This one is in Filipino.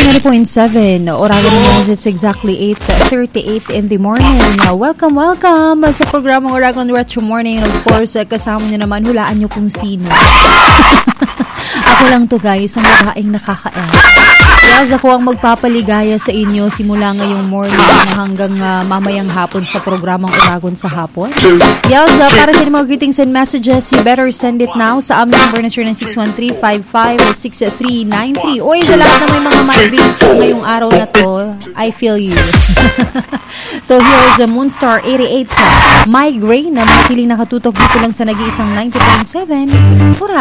90.7 Oragon News. It's exactly 8:38 in the morning. Welcome sa programang Oragon Retro Morning. Of course, kasama nyo naman, hulaan nyo kung sino. Ako lang to guys, ang babaeng nakaka-el. Yes, ako ang magpapaligaya sa inyo simula ngayong morning hanggang mamayang hapon sa programang Oragon sa hapon. Yes, para sa mga greetings and messages, you better send it now sa aming number na 0961-355-6393. Oy, sa lahat na may mga mag-greets ngayong araw na to, I feel you. So here is a Moonstar 88 Migraine na manatiling nakatutok dito lang sa nag-iisang 90.7 Oragon.